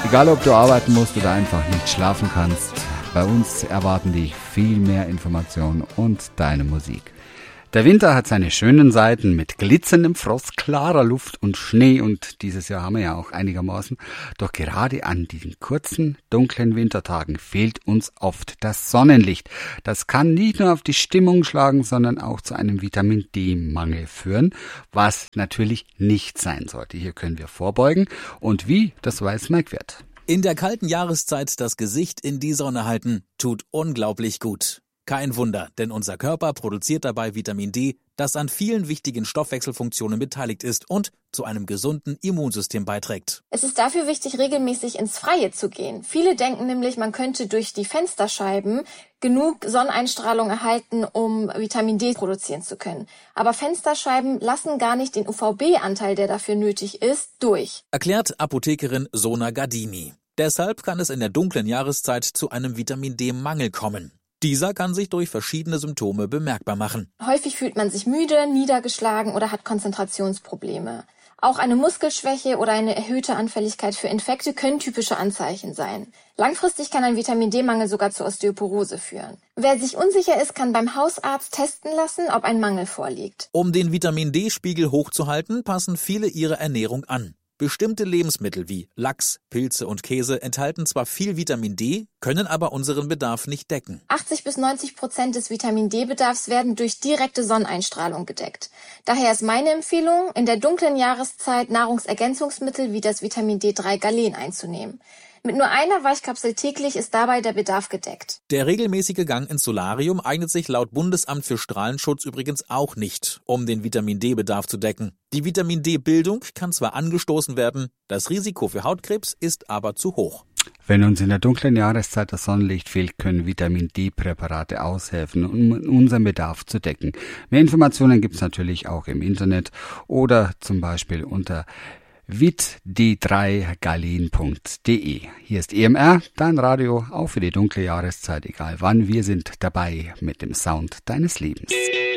Egal, ob du arbeiten musst oder einfach nicht schlafen kannst, bei uns erwarten dich viel mehr Informationen und deine Musik. Der Winter hat seine schönen Seiten mit glitzerndem Frost, klarer Luft und Schnee und dieses Jahr haben wir ja auch einigermaßen. Doch gerade an diesen kurzen, dunklen Wintertagen fehlt uns oft das Sonnenlicht. Das kann nicht nur auf die Stimmung schlagen, sondern auch zu einem Vitamin-D-Mangel führen, was natürlich nicht sein sollte. Hier können wir vorbeugen und wie, das weiß Mike Wirth. In der kalten Jahreszeit das Gesicht in die Sonne halten, tut unglaublich gut. Kein Wunder, denn unser Körper produziert dabei Vitamin D, das an vielen wichtigen Stoffwechselfunktionen beteiligt ist und zu einem gesunden Immunsystem beiträgt. Es ist dafür wichtig, regelmäßig ins Freie zu gehen. Viele denken nämlich, man könnte durch die Fensterscheiben genug Sonneneinstrahlung erhalten, um Vitamin D produzieren zu können. Aber Fensterscheiben lassen gar nicht den UVB-Anteil, der dafür nötig ist, durch. Erklärt Apothekerin Sona Gardini. Deshalb kann es in der dunklen Jahreszeit zu einem Vitamin D-Mangel kommen. Dieser kann sich durch verschiedene Symptome bemerkbar machen. Häufig fühlt man sich müde, niedergeschlagen oder hat Konzentrationsprobleme. Auch eine Muskelschwäche oder eine erhöhte Anfälligkeit für Infekte können typische Anzeichen sein. Langfristig kann ein Vitamin-D-Mangel sogar zur Osteoporose führen. Wer sich unsicher ist, kann beim Hausarzt testen lassen, ob ein Mangel vorliegt. Um den Vitamin-D-Spiegel hochzuhalten, passen viele ihre Ernährung an. Bestimmte Lebensmittel wie Lachs, Pilze und Käse enthalten zwar viel Vitamin D, können aber unseren Bedarf nicht decken. 80-90% des Vitamin-D-Bedarfs werden durch direkte Sonneneinstrahlung gedeckt. Daher ist meine Empfehlung, in der dunklen Jahreszeit Nahrungsergänzungsmittel wie das Vitamin D3 Galen einzunehmen. Mit nur einer Weichkapsel täglich ist dabei der Bedarf gedeckt. Der regelmäßige Gang ins Solarium eignet sich laut Bundesamt für Strahlenschutz übrigens auch nicht, um den Vitamin-D-Bedarf zu decken. Die Vitamin-D-Bildung kann zwar angestoßen werden, das Risiko für Hautkrebs ist aber zu hoch. Wenn uns in der dunklen Jahreszeit das Sonnenlicht fehlt, können Vitamin-D-Präparate aushelfen, um unseren Bedarf zu decken. Mehr Informationen gibt's natürlich auch im Internet oder zum Beispiel unter vit-d3galen.de. Hier ist EMR, dein Radio, auch für die dunkle Jahreszeit, egal wann. Wir sind dabei mit dem Sound deines Lebens.